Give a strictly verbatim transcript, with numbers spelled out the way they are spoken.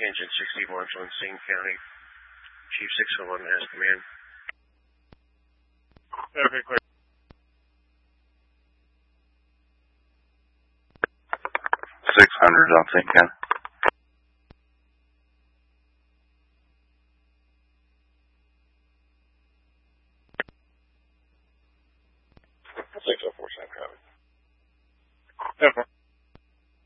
Engine sixty-one on Sing County. Chief six oh one has command. Okay, clear. six hundred on Sing County. six oh four, same copy. Okay.